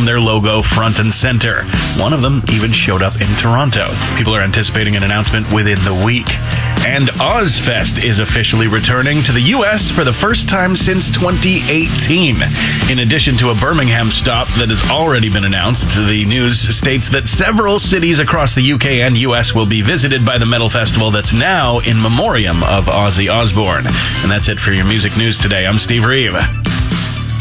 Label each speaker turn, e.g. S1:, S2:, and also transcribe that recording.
S1: from their logo front and center. One of them even showed up in Toronto. People are anticipating an announcement within the week. And Ozfest is officially returning to the U.S. for the first time since 2018. In addition to a Birmingham stop that has already been announced, the news states that several cities across the UK and US will be visited by the metal festival that's now in memoriam of Ozzy Osbourne. And that's it for your music news today. I'm Steve Reeve.